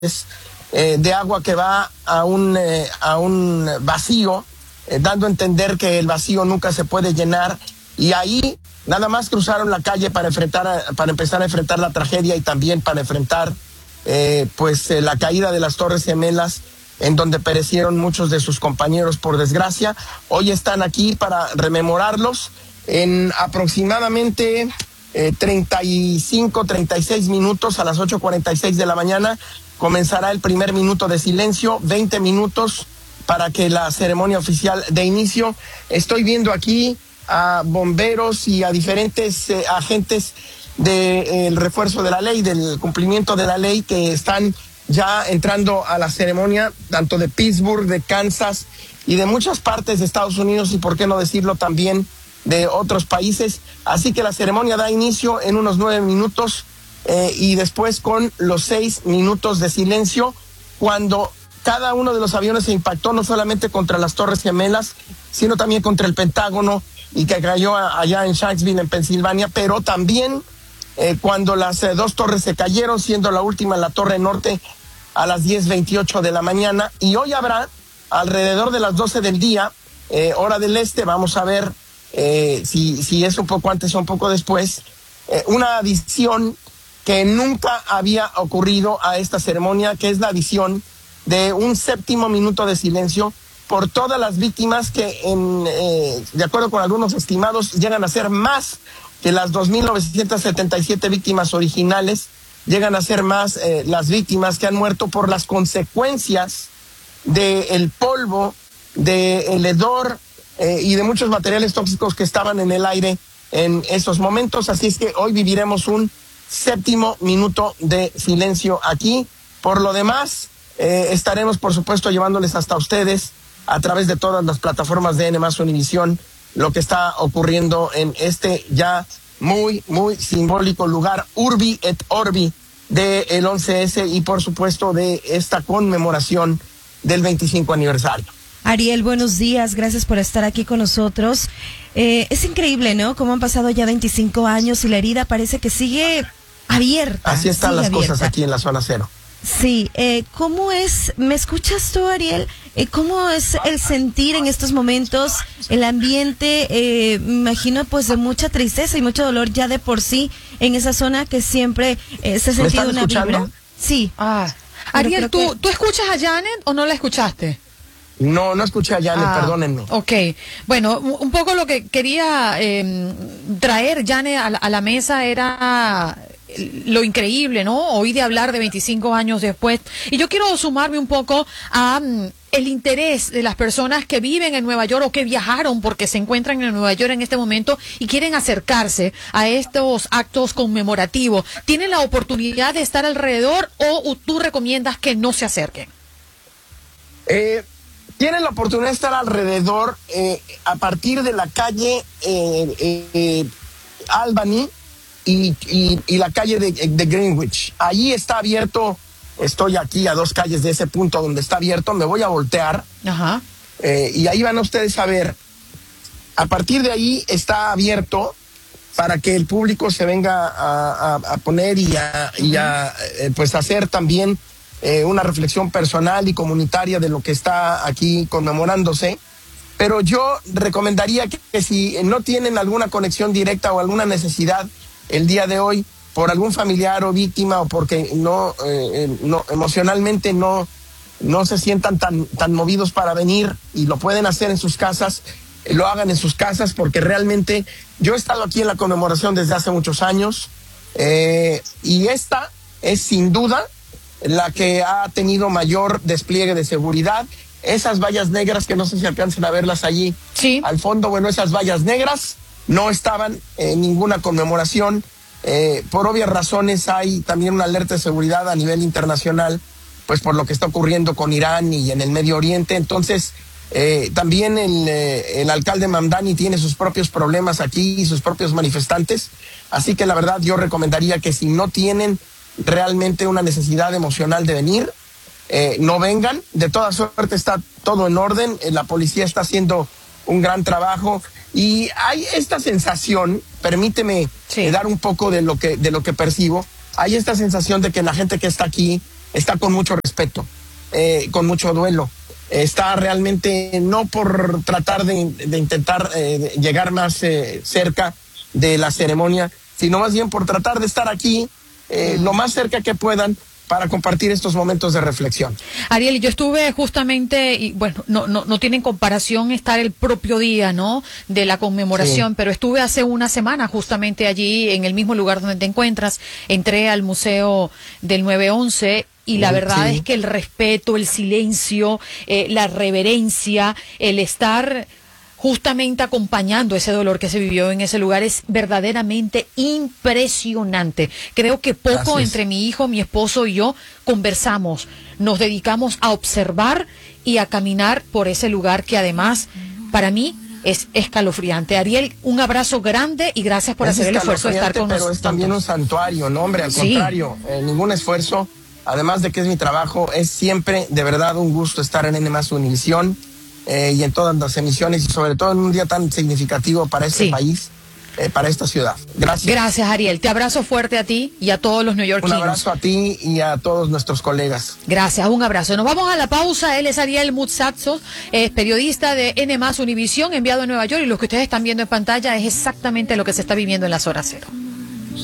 de agua que va a un vacío, dando a entender que el vacío nunca se puede llenar, y ahí nada más cruzaron la calle para empezar a enfrentar la tragedia y también para enfrentar la caída de las Torres Gemelas, en donde perecieron muchos de sus compañeros, por desgracia. Hoy están aquí para rememorarlos. En aproximadamente 35, 36 minutos, a las 8:46 de la mañana, comenzará el primer minuto de silencio, 20 minutos para que la ceremonia oficial dé inicio. Estoy viendo aquí a bomberos y a diferentes agentes del refuerzo de la ley, del cumplimiento de la ley, que están ya entrando a la ceremonia, tanto de Pittsburgh, de Kansas y de muchas partes de Estados Unidos, y por qué no decirlo también de otros países. Así que la ceremonia da inicio en unos 9 minutos y después con los 6 minutos de silencio, cuando cada uno de los aviones se impactó no solamente contra las Torres Gemelas, sino también contra el Pentágono, y que cayó allá en Shanksville, en Pensilvania, pero también cuando las 2 torres se cayeron, siendo la última la Torre Norte a las 10:28 de la mañana. Y hoy habrá, alrededor de las 12 del día, hora del este, vamos a ver si es un poco antes o un poco después, una adición que nunca había ocurrido a esta ceremonia, que es la adición de un 7º minuto de silencio por todas las víctimas que, de acuerdo con algunos estimados, llegan a ser más que las 2.977 víctimas originales. Llegan a ser más las víctimas que han muerto por las consecuencias del polvo, del hedor y de muchos materiales tóxicos que estaban en el aire en esos momentos. Así es que hoy viviremos un 7º minuto de silencio aquí. Por lo demás, estaremos, por supuesto, llevándoles hasta ustedes, a través de todas las plataformas de N+ Univisión, lo que está ocurriendo en este ya muy, muy simbólico lugar, Urbi et Orbi, del 11S, y por supuesto de esta conmemoración del 25 aniversario. Ariel, buenos días, gracias por estar aquí con nosotros. Es increíble, ¿no? Cómo han pasado ya 25 años y la herida parece que sigue abierta. Así están las cosas aquí en la zona cero. Sí, ¿cómo es? ¿Me escuchas tú, Ariel? ¿Cómo es el sentir en estos momentos, el ambiente? Me imagino pues de mucha tristeza y mucho dolor ya de por sí en esa zona que siempre se ha sentido una vibra. Sí. Ariel, ¿tú escuchas a Janet o no la escuchaste? No escuché a Janet, perdónenme. Ok, bueno, un poco lo que quería traer Janet a la mesa era lo increíble, ¿no? Oí de hablar de 25 años después. Y yo quiero sumarme un poco a el interés de las personas que viven en Nueva York o que viajaron porque se encuentran en Nueva York en este momento y quieren acercarse a estos actos conmemorativos. ¿Tienen la oportunidad de estar alrededor o tú recomiendas que no se acerquen? Tienen la oportunidad de estar alrededor a partir de la calle Albany y la calle de Greenwich. Allí está abierto. Estoy aquí a 2 calles de ese punto donde está abierto. Me voy a voltear. Ajá. Y ahí van ustedes a ver. A partir de ahí está abierto para que el público se venga a poner y pues hacer también una reflexión personal y comunitaria de lo que está aquí conmemorándose. Pero yo recomendaría que si no tienen alguna conexión directa o alguna necesidad el día de hoy por algún familiar o víctima, o porque no emocionalmente no se sientan tan movidos para venir y lo pueden hacer en sus casas, lo hagan en sus casas, porque realmente yo he estado aquí en la conmemoración desde hace muchos años y esta es sin duda la que ha tenido mayor despliegue de seguridad. Esas vallas negras que no sé si alcanzan a verlas allí, sí, al fondo, bueno, esas vallas negras no estaban en ninguna conmemoración. Por obvias razones hay también una alerta de seguridad a nivel internacional, pues por lo que está ocurriendo con Irán y en el Medio Oriente. Entonces, también el alcalde Mamdani tiene sus propios problemas aquí y sus propios manifestantes. Así que la verdad yo recomendaría que si no tienen realmente una necesidad emocional de venir, no vengan. De toda suerte está todo en orden, la policía está haciendo un gran trabajo y hay esta sensación, permíteme dar un poco de lo que percibo, hay esta sensación de que la gente que está aquí está con mucho respeto, con mucho duelo. Está realmente no por tratar de intentar llegar más cerca de la ceremonia, sino más bien por tratar de estar aquí lo más cerca que puedan para compartir estos momentos de reflexión. Ariel, yo estuve justamente, y bueno, no tienen comparación estar el propio día, ¿no?, de la conmemoración, sí, pero estuve hace una semana justamente allí, en el mismo lugar donde te encuentras. Entré al Museo del 9/11 y la verdad es que el respeto, el silencio, la reverencia, el estar justamente acompañando ese dolor que se vivió en ese lugar es verdaderamente impresionante. Creo que poco entre mi hijo, mi esposo y yo conversamos, nos dedicamos a observar y a caminar por ese lugar que además para mí es escalofriante. Ariel, un abrazo grande y gracias por hacer el esfuerzo de estar con nosotros. Pero es también un santuario, no, hombre, al contrario, ningún esfuerzo, además de que es mi trabajo, es siempre de verdad un gusto estar en N+ Univisión. Y en todas las emisiones y sobre todo en un día tan significativo para este país, para esta ciudad. Gracias. Gracias, Ariel. Te abrazo fuerte a ti y a todos los neoyorquinos. Un abrazo a ti y a todos nuestros colegas. Gracias, un abrazo. Nos vamos a la pausa. Él es Ariel Mutsatzos, es periodista de N+ Univisión, enviado a Nueva York, y lo que ustedes están viendo en pantalla es exactamente lo que se está viviendo en las horas cero.